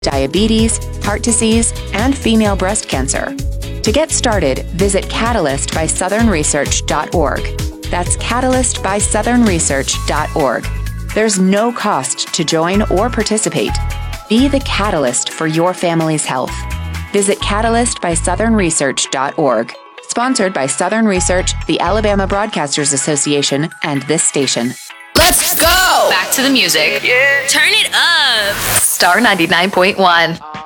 diabetes, heart disease, and female breast cancer. To get started, visit catalystbysouthernresearch.org. That's catalystbysouthernresearch.org. There's no cost to join or participate. Be the catalyst for your family's health. Visit catalystbysouthernresearch.org. Sponsored by Southern Research, the Alabama Broadcasters Association, and this station. Let's go! Back to the music. Yeah. Turn it up. Star 99.1.